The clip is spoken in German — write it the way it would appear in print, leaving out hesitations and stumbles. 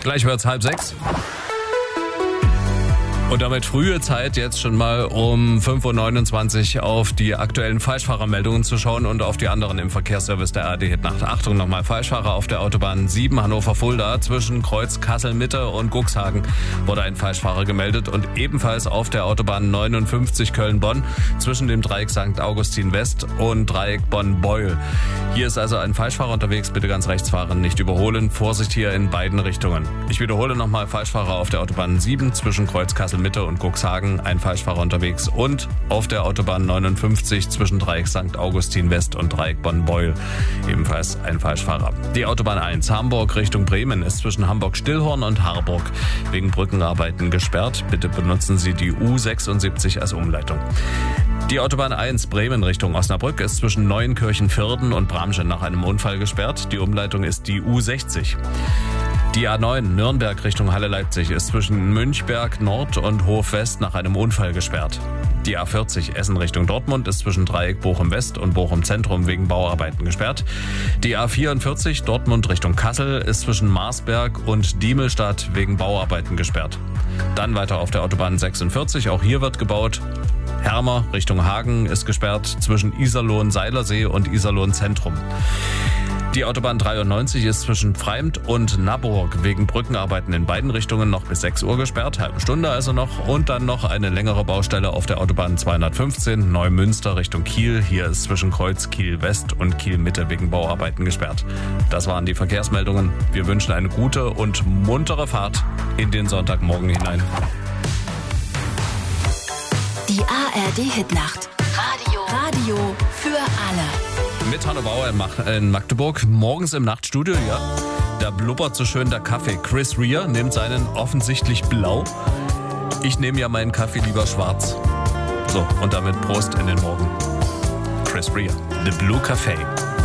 Gleich wird's 5:30. Und damit frühe Zeit, jetzt schon mal um 5.29 Uhr auf die aktuellen Falschfahrermeldungen zu schauen und auf die anderen im Verkehrsservice der ARD Hit Nacht. Achtung nochmal, Falschfahrer auf der Autobahn 7 Hannover-Fulda zwischen Kreuz Kassel-Mitte und Cuxhagen wurde ein Falschfahrer gemeldet und ebenfalls auf der Autobahn 59 Köln-Bonn zwischen dem Dreieck St. Augustin West und Dreieck Bonn-Beul. Hier ist also ein Falschfahrer unterwegs, bitte ganz rechts fahren, nicht überholen, Vorsicht hier in beiden Richtungen. Ich wiederhole nochmal, Falschfahrer auf der Autobahn 7 zwischen Kreuz Kassel Mitte und Cuxhagen, ein Falschfahrer unterwegs und auf der Autobahn 59 zwischen Dreieck St. Augustin West und Dreieck Bonn-Beul, ebenfalls ein Falschfahrer. Die Autobahn 1 Hamburg Richtung Bremen ist zwischen Hamburg-Stillhorn und Harburg wegen Brückenarbeiten gesperrt. Bitte benutzen Sie die U76 als Umleitung. Die Autobahn 1 Bremen Richtung Osnabrück ist zwischen Neuenkirchen-Vierden und Bramschen nach einem Unfall gesperrt. Die Umleitung ist die U60. Die A9 Nürnberg Richtung Halle-Leipzig ist zwischen Münchberg Nord und Hof West nach einem Unfall gesperrt. Die A40 Essen Richtung Dortmund ist zwischen Dreieck Bochum West und Bochum Zentrum wegen Bauarbeiten gesperrt. Die A44 Dortmund Richtung Kassel ist zwischen Marsberg und Diemelstadt wegen Bauarbeiten gesperrt. Dann weiter auf der Autobahn 46, auch hier wird gebaut. Hermer Richtung Hagen ist gesperrt zwischen Iserlohn-Seilersee und Iserlohn-Zentrum. Die Autobahn 93 ist zwischen Pfreimd und Naburg wegen Brückenarbeiten in beiden Richtungen noch bis 6 Uhr gesperrt, halbe Stunde also noch. Und dann noch eine längere Baustelle auf der Autobahn 215 Neumünster Richtung Kiel. Hier ist zwischen Kreuz Kiel West und Kiel Mitte wegen Bauarbeiten gesperrt. Das waren die Verkehrsmeldungen. Wir wünschen eine gute und muntere Fahrt in den Sonntagmorgen hinein. Die ARD Hitnacht. Radio für alle. Mit Hanno Bauer in Magdeburg. Morgens im Nachtstudio, ja. Da blubbert so schön der Kaffee. Chris Rea nimmt seinen offensichtlich blau. Ich nehme ja meinen Kaffee lieber schwarz. So, und damit Prost in den Morgen. Chris Rea, The Blue Café.